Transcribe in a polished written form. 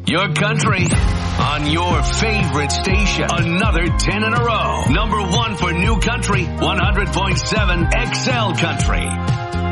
Your country on your favorite station. Another 10 in a row. Number one for new country, 100.7 XL Country.